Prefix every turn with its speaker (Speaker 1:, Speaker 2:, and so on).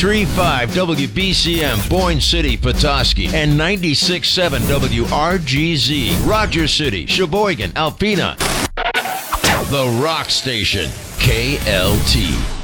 Speaker 1: 93.5 WBCM, Boyne City, Petoskey, and 96.7 WRGZ, Rogers City, Sheboygan, Alpena. The Rock Station, KLT.